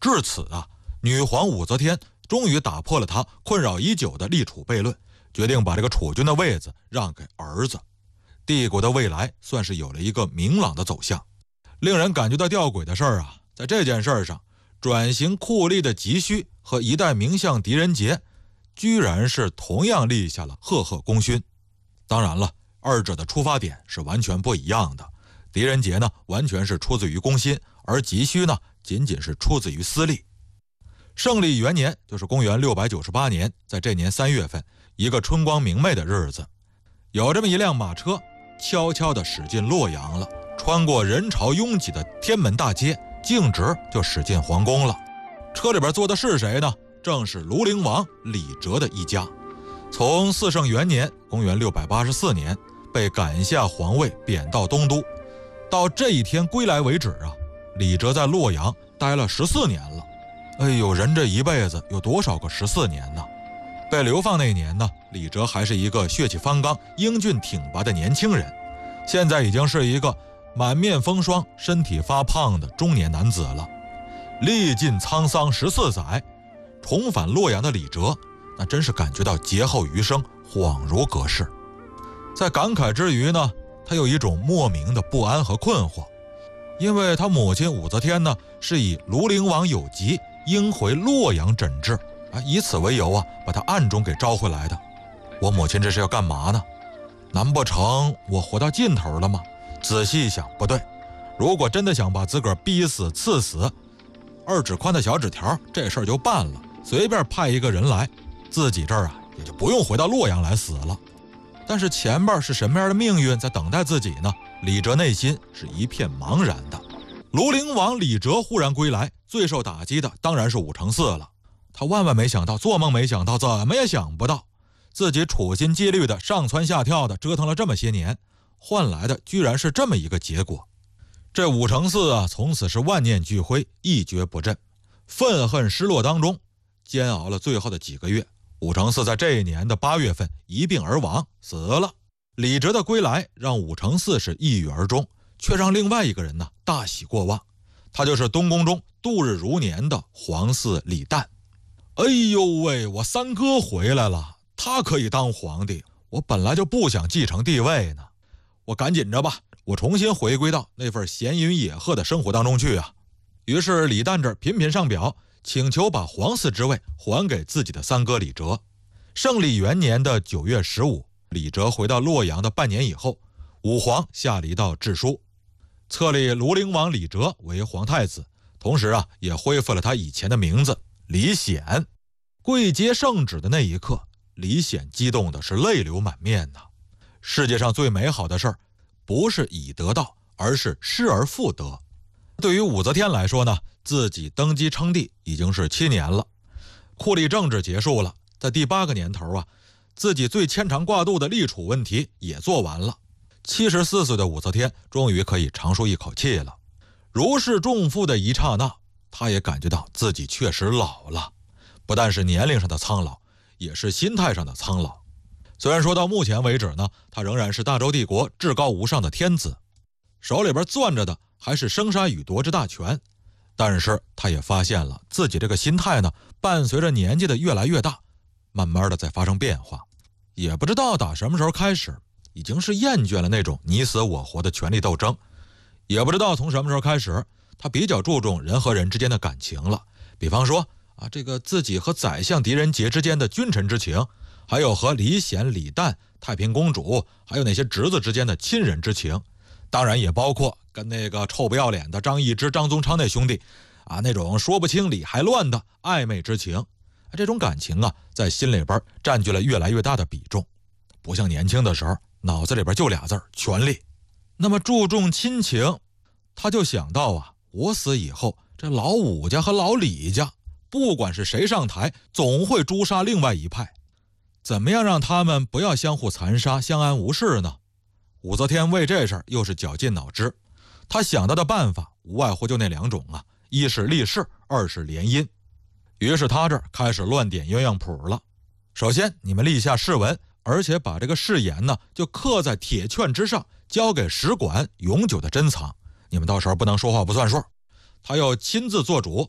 至此啊，女皇武则天终于打破了她困扰已久的立储悖论，决定把这个储君的位子让给儿子。帝国的未来算是有了一个明朗的走向。令人感觉到吊诡的事儿啊，在这件事上，转型酷吏的急需和一代名相狄仁杰居然是同样立下了赫赫功勋。当然了，二者的出发点是完全不一样的。狄仁杰呢，完全是出自于公心，而急需呢，仅仅是出自于私利。圣历元年，就是公元698年，在这年3月份，一个春光明媚的日子，有这么一辆马车悄悄地驶进洛阳了，穿过人潮拥挤的天门大街，径直就驶进皇宫了。车里边坐的是谁呢？正是庐陵王李哲的一家。从4圣元年，公元684年，被赶下皇位，贬到东都，到这一天归来为止啊，李哲在洛阳待了14年了。哎呦，人这一辈子有多少个14年呢？被流放那年呢，李哲还是一个血气方刚、英俊挺拔的年轻人，现在已经是一个满面风霜、身体发胖的中年男子了。历尽沧桑14载，重返洛阳的李哲，那真是感觉到劫后余生，恍如隔世。在感慨之余呢，他有一种莫名的不安和困惑，因为他母亲武则天呢，是以庐陵王有疾，应回洛阳诊治，以此为由啊，把他暗中给招回来的。我母亲这是要干嘛呢？难不成我活到尽头了吗？仔细一想，不对，如果真的想把自个儿逼死刺死，2指宽的小纸条，这事儿就办了，随便派一个人来，自己这儿啊也就不用回到洛阳来死了。但是前边是什么样的命运在等待自己呢？李哲内心是一片茫然的。庐陵王李哲忽然归来，最受打击的当然是武承嗣了。他万万没想到，做梦没想到，怎么也想不到，自己处心积虑的上蹿下跳的折腾了这么些年，换来的居然是这么一个结果。这武承嗣啊，从此是万念俱灰，一蹶不振，愤恨失落当中，煎熬了最后的几个月。武承嗣在这一年的8月份一病而亡，死了。李哲的归来让武承嗣是一郁而终，却让另外一个人呢大喜过望，他就是东宫中度日如年的皇嗣李旦。哎呦喂，我三哥回来了，他可以当皇帝，我本来就不想继承帝位呢，我赶紧着吧，我重新回归到那份闲云野鹤的生活当中去啊。于是李旦这频频上表，请求把皇嗣之位还给自己的三哥李哲。圣历元年的9月15，李哲回到洛阳的半年以后，武皇下了一道制书，册立庐陵王李哲为皇太子，同时啊也恢复了他以前的名字李显。跪接圣旨的那一刻，李显激动的是泪流满面呐。世界上最美好的事儿，不是已得到，而是失而复得。对于武则天来说呢，自己登基称帝已经是7年了，酷吏政治结束了，在第8个年头啊，自己最牵肠挂肚的立储问题也做完了。74岁的武则天终于可以长舒一口气了。如释重负的一刹那，她也感觉到自己确实老了，不但是年龄上的苍老，也是心态上的苍老。虽然说到目前为止呢，她仍然是大周帝国至高无上的天子，手里边攥着的还是生杀予夺之大权，但是他也发现了自己这个心态呢，伴随着年纪的越来越大，慢慢的在发生变化。也不知道打什么时候开始，已经是厌倦了那种你死我活的权力斗争，也不知道从什么时候开始，他比较注重人和人之间的感情了。比方说这个自己和宰相狄仁杰之间的君臣之情，还有和李显、李旦、太平公主还有那些侄子之间的亲人之情，当然也包括跟那个臭不要脸的张易之、张宗昌那兄弟那种说不清理还乱的暧昧之情。这种感情在心里边占据了越来越大的比重，不像年轻的时候脑子里边就俩字儿权力。那么注重亲情，他就想到我死以后，这老武家和老李家不管是谁上台，总会诛杀另外一派，怎么样让他们不要相互残杀，相安无事呢？武则天为这事儿又是绞尽脑汁，他想到的办法无外乎就那2种一是立誓，二是联姻。于是他这儿开始乱点鸳鸯谱了。首先你们立下誓文，而且把这个誓言呢就刻在铁券之上，交给使馆永久的珍藏，你们到时候不能说话不算数。他又亲自做主，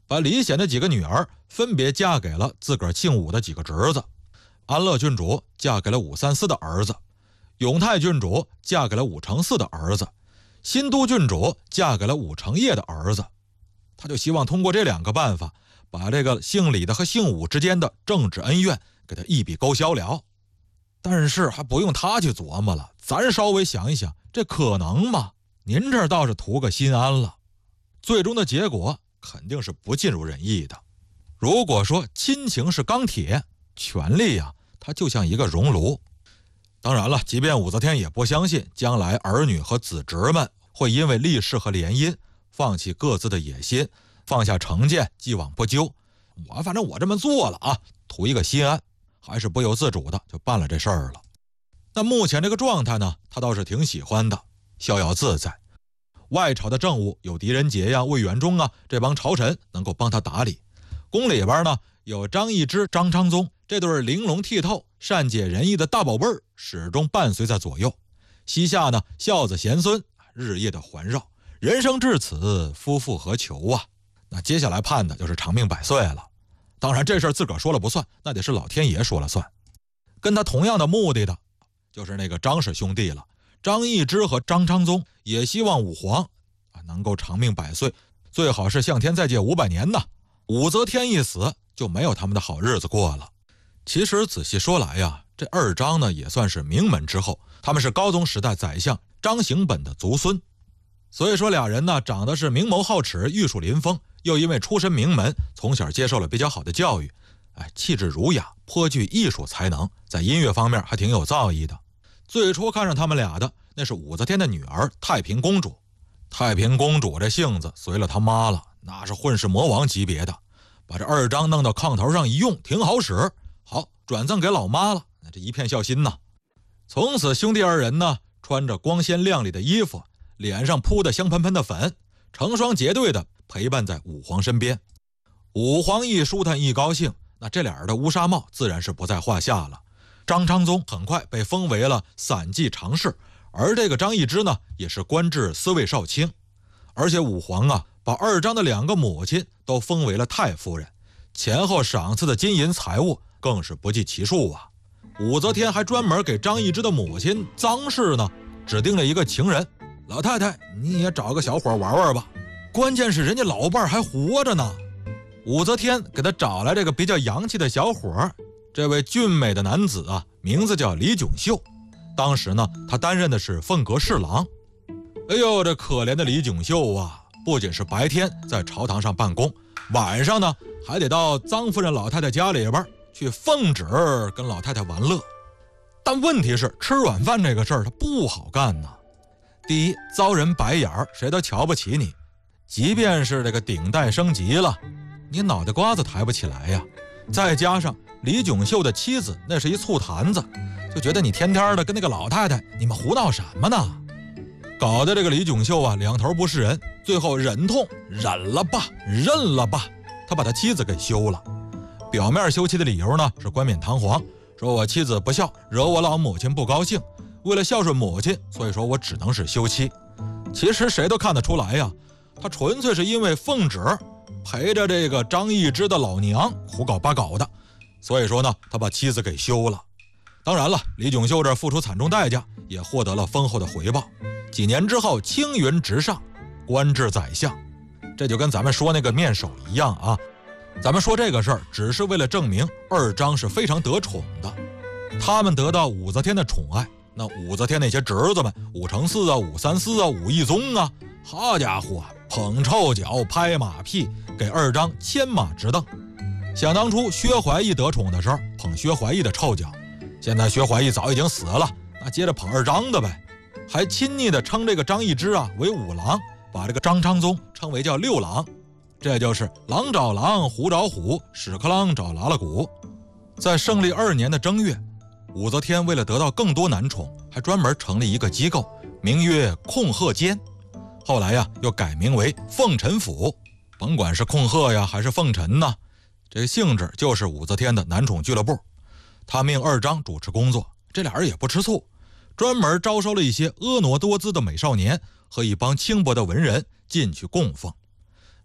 把李显的几个女儿分别嫁给了自个儿姓武的几个侄子。安乐郡主嫁给了武三思的儿子，永泰郡主嫁给了武承嗣的儿子，新都郡主嫁给了武承业的儿子。他就希望通过这2个办法，把这个姓李的和姓武之间的政治恩怨给他一笔勾销了。但是还不用他去琢磨了，咱稍微想一想，这可能吗？您这倒是图个心安了。最终的结果肯定是不尽如人意的。如果说亲情是钢铁，权力呀，它就像一个熔炉。当然了，即便武则天也不相信将来儿女和子侄们会因为立誓和联姻放弃各自的野心，放下成见，既往不咎。反正我这么做了啊，图一个心安，还是不由自主的就办了这事儿了。那目前这个状态呢，他倒是挺喜欢的，逍遥自在。外朝的政务有狄仁杰呀、魏元忠啊这帮朝臣能够帮他打理，宫里边呢有张易之、张昌宗这对玲珑剔透、善解人意的大宝贝儿始终伴随在左右。膝下呢孝子贤孙日夜的环绕，人生至此，夫复何求啊？那接下来盼的就是长命百岁了。当然这事儿自个儿说了不算，那得是老天爷说了算。跟他同样的目的的就是那个张氏兄弟了。张易之和张昌宗也希望武皇能够长命百岁，最好是向天再借500年呢。武则天一死，就没有他们的好日子过了。其实仔细说来呀，这2张呢也算是名门之后，他们是高宗时代宰相张行本的族孙。所以说俩人呢长得是明眸皓齿、玉树临风，又因为出身名门，从小接受了比较好的教育，气质儒雅，颇具艺术才能，在音乐方面还挺有造诣的。最初看上他们俩的那是武则天的女儿太平公主。太平公主这性子随了他妈了，那是混世魔王级别的，把这2张弄到炕头上一用，挺好使，好转赠给老妈了，那这一片孝心呐。从此兄弟2人呢穿着光鲜亮丽的衣服，脸上铺的香喷喷的粉，成双结对的陪伴在武皇身边。武皇一舒坦一高兴，那这俩人的乌纱帽自然是不在话下了。张昌宗很快被封为了散骑常侍，而这个张易之呢也是官至司卫少卿。而且武皇把2张的2个母亲都封为了太夫人，前后赏赐的金银财物更是不计其数啊。武则天还专门给张易之的母亲臧氏呢指定了一个情人，老太太你也找个小伙玩玩吧，关键是人家老伴还活着呢。武则天给他找来这个比较洋气的小伙，这位俊美的男子名字叫李炯秀。当时呢他担任的是凤阁侍郎。哎呦，这可怜的李炯秀不仅是白天在朝堂上办公，晚上呢还得到臧夫人老太太家里边去奉旨跟老太太玩乐。但问题是吃软饭这个事儿他不好干呢。第一，遭人白眼儿，谁都瞧不起你，即便是这个顶戴升级了，你脑袋瓜子抬不起来呀。再加上李炯秀的妻子那是一醋坛子，就觉得你天天的跟那个老太太你们胡闹什么呢，搞得这个李炯秀两头不是人，最后忍痛忍了吧，认了吧，他把他妻子给休了。表面休妻的理由呢是冠冕堂皇，说我妻子不孝，惹我老母亲不高兴，为了孝顺母亲，所以说我只能是休妻。其实谁都看得出来呀，他纯粹是因为奉旨陪着这个张易之的老娘胡搞八搞的，所以说呢他把妻子给休了。当然了，李炯秀这付出惨重代价，也获得了丰厚的回报。几年之后青云直上，官至宰相。这就跟咱们说那个面首一样啊。咱们说这个事儿只是为了证明2张是非常得宠的，他们得到武则天的宠爱，那武则天那些侄子们武承嗣武三思武义宗好家伙捧臭脚拍马屁，给2张牵马直蹬。想当初薛怀义得宠的时候捧薛怀义的臭脚，现在薛怀义早已经死了，那接着捧2张的呗。还亲昵的称这个张易之为5郎，把这个张昌宗称为叫6郎。这就是狼找狼，虎找虎，屎壳郎找拉拉鼓。在胜利2年的正月，武则天为了得到更多男宠，还专门成立一个机构，名曰控鹤监。后来又改名为奉臣府。甭管是控鹤还是奉臣呢，这个性质就是武则天的男宠俱乐部。他命2张主持工作，这俩人也不吃醋，专门招收了一些婀娜多姿的美少年和一帮轻薄的文人进去供奉。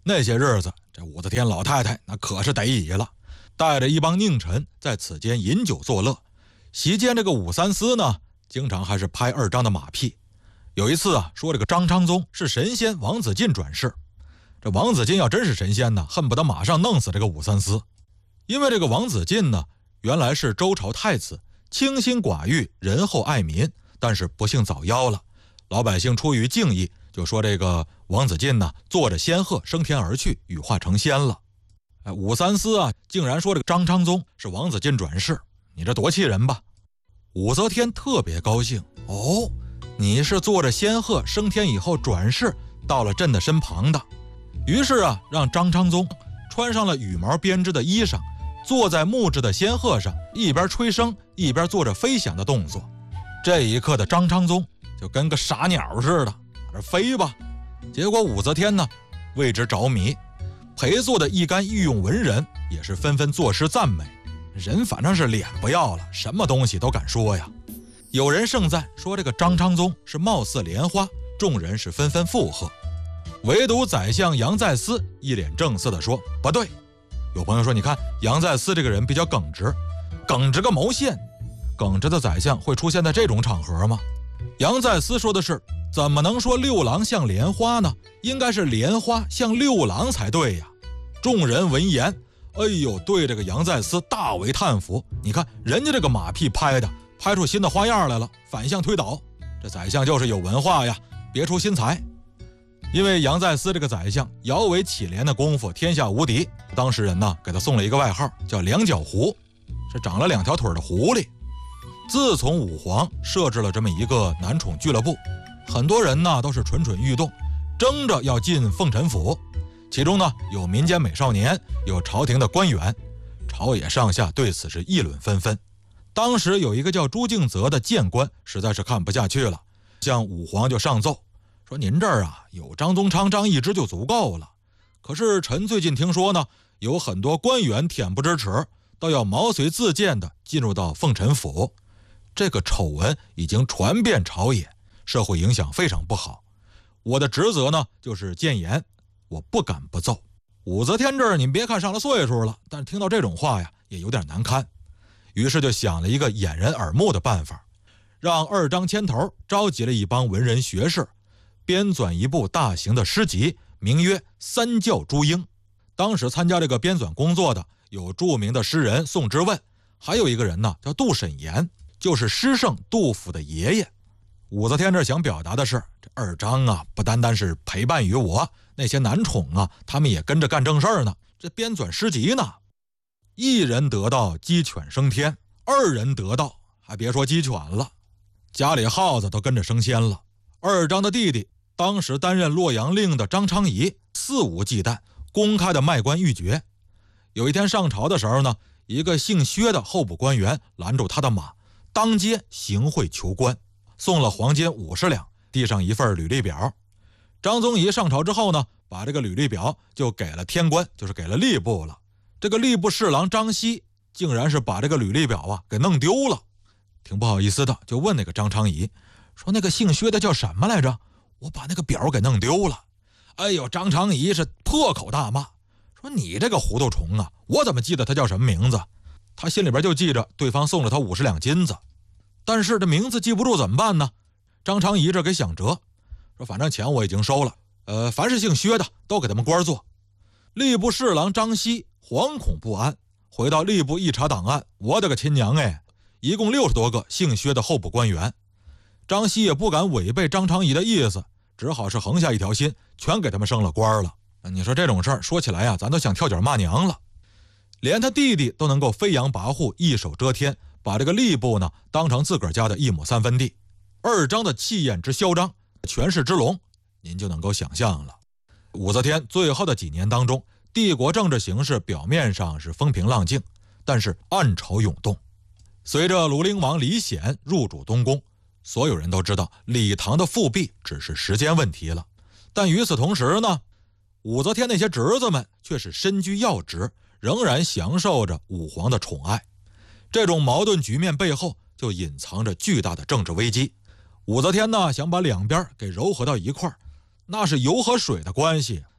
那些日子，这武则天老太太那可是得意了，带着一帮佞臣在此间饮酒作乐。席间这个武三思呢，经常还是拍二张的马屁。有一次啊，说这个张昌宗是神仙王子晋转世。这王子晋要真是神仙呢，恨不得马上弄死这个武三思。因为这个王子晋呢，原来是周朝太子，清心寡欲，仁厚爱民，但是不幸早夭了。老百姓出于敬意，就说这个王子晋呢，坐着仙鹤升天而去，羽化成仙了。武三思啊，竟然说这个张昌宗是王子晋转世，你这多气人吧！武则天特别高兴，哦，你是坐着仙鹤升天以后转世到了朕的身旁的。于是啊，让张昌宗穿上了羽毛编织的衣裳，坐在木质的仙鹤上，一边吹笙一边做着飞翔的动作。这一刻的张昌宗就跟个傻鸟似的，这飞吧。结果武则天呢，为之着迷，陪坐的一干御用文人也是纷纷作诗赞美。人反正是脸不要了，什么东西都敢说呀。有人盛赞说这个张昌宗是貌似莲花，众人是纷纷附和。唯独宰相杨再思一脸正色地说不对。有朋友说，你看杨再思这个人比较耿直，耿直个毛线，耿直的宰相会出现在这种场合吗？杨再思说的是，怎么能说六郎像莲花呢？应该是莲花像六郎才对呀。众人闻言，哎呦，对这个杨再思大为叹服。你看人家这个马屁拍出新的花样来了，反向推导，这宰相就是有文化呀，别出心裁。因为杨再思这个宰相摇尾乞怜的功夫天下无敌，当事人呢给他送了一个外号叫两脚狐，是长了两条腿的狐狸。自从武皇设置了这么一个男宠俱乐部，很多人呢都是蠢蠢欲动，争着要进凤臣府。其中呢有民间美少年，有朝廷的官员，朝野上下对此是议论纷纷。当时有一个叫朱敬则的谏官实在是看不下去了，向武皇就上奏说，您这儿啊有张宗昌、张易之就足够了，可是臣最近听说呢，有很多官员恬不知耻，都要毛遂自荐的进入到凤臣府。这个丑闻已经传遍朝野，社会影响非常不好。我的职责呢就是谏言，我不敢不奏。武则天这儿您别看上了岁数了，但是听到这种话呀也有点难堪。于是就想了一个掩人耳目的办法，让二张牵头召集了一帮文人学士，编纂一部大型的诗集，名曰《三教诸英》。当时参加这个编纂工作的有著名的诗人宋之问，还有一个人呢叫杜审言，就是诗圣杜甫的爷爷。武则天这想表达的是，这二张啊不单单是陪伴于我，那些男宠啊他们也跟着干正事儿呢，这编纂诗集呢。一人得道鸡犬升天，二人得道还别说鸡犬了，家里耗子都跟着升仙了。二张的弟弟当时担任洛阳令的张昌仪肆无忌惮，公开的卖官鬻爵。有一天上朝的时候呢，一个姓薛的候补官员拦住他的马，当街行贿求官，送了黄金50两，递上一份履历表。张宗仪上朝之后呢，把这个履历表就给了天官，就是给了吏部了。这个吏部侍郎张熙竟然是把这个履历表啊给弄丢了，挺不好意思的，就问那个张昌仪说，那个姓薛的叫什么来着？我把那个表给弄丢了。哎呦，张昌仪是破口大骂，说你这个糊涂虫啊，我怎么记得他叫什么名字？他心里边就记着对方送了他50两金子，但是这名字记不住怎么办呢？张昌仪这给想辙，说反正钱我已经收了，凡是姓薛的都给他们官做。吏部侍郎张熙惶恐不安，回到吏部一查档案，我的个亲娘哎，一共60多个姓薛的候补官员。张熙也不敢违背张昌仪的意思，只好是横下一条心，全给他们升了官了。你说这种事儿说起来呀，咱都想跳脚骂娘了。连他弟弟都能够飞扬跋扈，一手遮天，把这个吏部呢当成自个儿家的1亩3分地。二张的气焰之嚣张，权势之隆，您就能够想象了。武则天最后的几年当中，帝国政治形势表面上是风平浪静，但是暗潮涌动。随着庐陵王李显入主东宫，所有人都知道李唐的复辟只是时间问题了。但与此同时呢，武则天那些侄子们却是身居要职，仍然享受着武皇的宠爱。这种矛盾局面背后就隐藏着巨大的政治危机。武则天呢想把两边给糅合到一块儿，那是油和水的关系，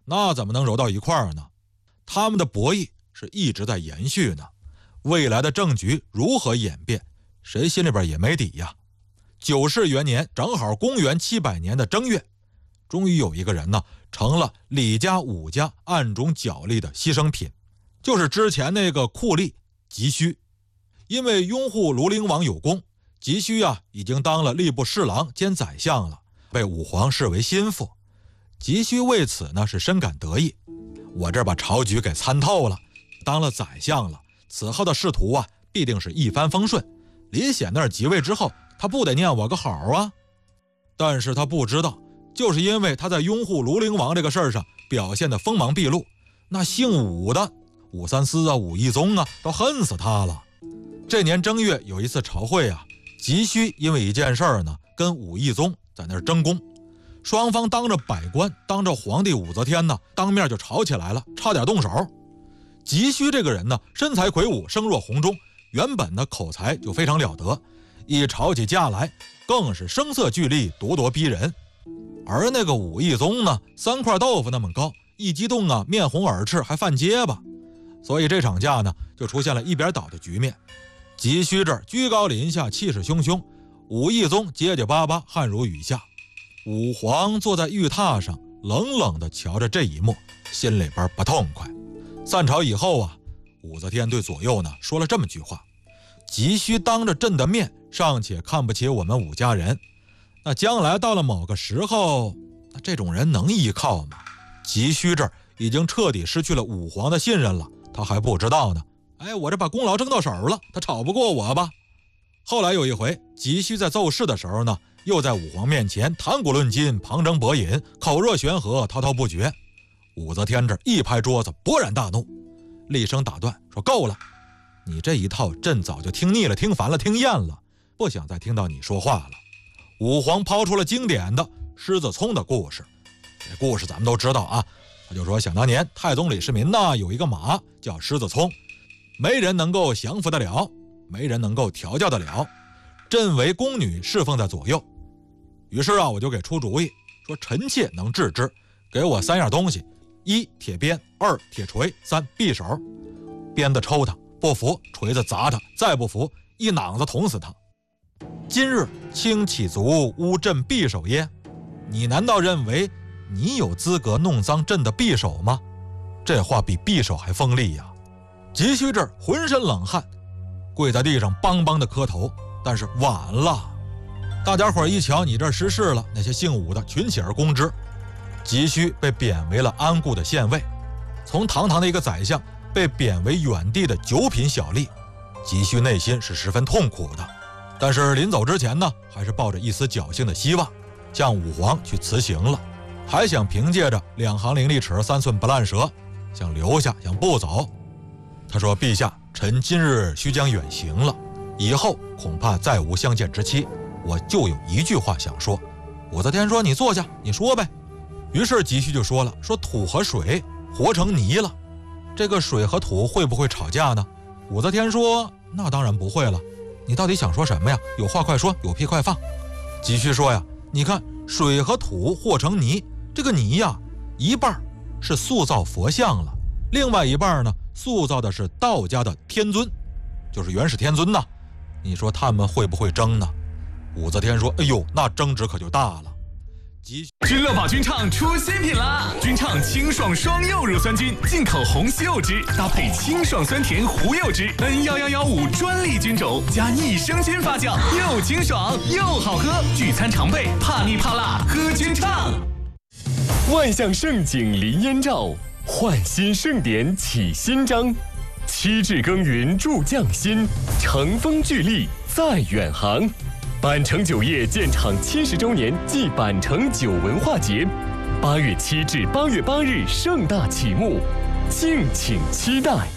那怎么能揉到一块儿呢？他们的博弈是一直在延续呢，未来的政局如何演变，谁心里边也没底呀。9世元年，正好公元700年的正月，终于有一个人呢，成了李家武家暗中角力的牺牲品，就是之前那个酷吏急需。因为拥护庐陵王有功，急需已经当了吏部侍郎兼宰相了，被武皇视为心腹。急需为此呢是深感得意，我这把朝局给参透了，当了宰相了，此后的仕途必定是一帆风顺。李显那儿即位之后，他不得念我个好啊？但是他不知道，就是因为他在拥护庐陵王这个事儿上表现得锋芒毕露，那姓武的武三思武义宗都恨死他了。这年正月有一次朝会急需因为一件事儿呢，跟武义宗在那儿争功，双方当着百官，当着皇帝武则天呢，当面就吵起来了，差点动手。急需这个人呢，身材魁梧，声若洪钟，原本呢口才就非常了得，一吵起架来更是声色俱厉，咄咄逼人。而那个武义宗呢，3块豆腐那么高，一激动面红耳赤，还犯结巴，所以这场架呢就出现了一边倒的局面。急需这儿居高临下，气势汹汹，武义宗结结巴巴，汗如雨下。武皇坐在御榻上，冷冷地瞧着这一幕，心里边不痛快。散朝以后武则天对左右呢说了这么句话：急需当着朕的面尚且看不起我们武家人，那将来到了某个时候，那这种人能依靠吗？急需这儿已经彻底失去了武皇的信任了，他还不知道呢。我这把功劳争到手了，他吵不过我吧？后来有一回，急需在奏事的时候呢，又在武皇面前谈古论今，旁征博引，口若悬河，滔滔不绝。武则天这一拍桌子，勃然大怒，厉声打断说：够了，你这一套朕早就听腻了，听烦了，听厌了，不想再听到你说话了。武皇抛出了经典的狮子聪的故事，这故事咱们都知道他就说，想当年太宗李世民有一个马叫狮子聪，没人能够降服得了，没人能够调教得了，朕为宫女侍奉在左右。于是我就给出主意，说臣妾能治之，给我3样东西：1铁鞭，2铁锤，3匕首。鞭子抽他，不服锤子砸他，再不服一榔子捅死他。今日卿岂足污朕匕首耶？你难道认为你有资格弄脏朕的匕首吗？这话比匕首还锋利呀！急需这儿浑身冷汗，跪在地上梆梆的磕头，但是晚了。大家伙一瞧，你这失势了，那些姓武的群起而攻之。急需被贬为了安固的县尉，从堂堂的一个宰相被贬为远地的9品小吏。急需内心是十分痛苦的，但是临走之前呢，还是抱着一丝侥幸的希望，向武皇去辞行了，还想凭借着2行伶俐齿3寸不烂舌，想留下，想不走。他说：陛下，臣今日须将远行了，以后恐怕再无相见之期，我就有一句话想说。武则天说：你坐下，你说呗。于是急需就说了，说土和水和成泥了，这个水和土会不会吵架呢？武则天说：那当然不会了，你到底想说什么呀？有话快说，有屁快放。急需说呀，你看水和土和成泥，这个泥一半是塑造佛像了，另外一半呢塑造的是道家的天尊，就是元始天尊呐。你说他们会不会争呢？武则天说：哎呦，那争执可就大了。 君乐宝菌畅出新品啦！菌畅清爽双柚乳酸菌，进口红西柚汁，搭配清爽酸甜胡柚汁，N11115专利菌种，加益生菌发酵，又清爽又好喝。聚餐常备，怕腻怕辣，喝菌畅。 万象盛景临燕赵，焕新盛典启新章。7至耕耘助匠心，乘风聚力在远航。板城酒业建厂70周年暨板城酒文化节，8月7至8月8日盛大启幕，敬请期待。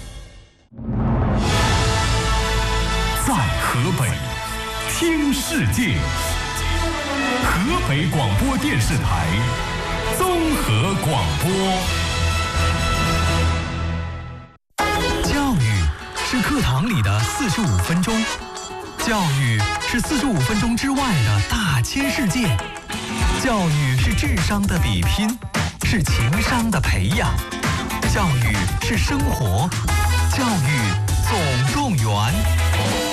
在河北听世界，河北广播电视台综合广播。教育是课堂里的45分钟。教育是45分钟之外的大千世界，教育是智商的比拼， 是情商的培养，教育是生活，教育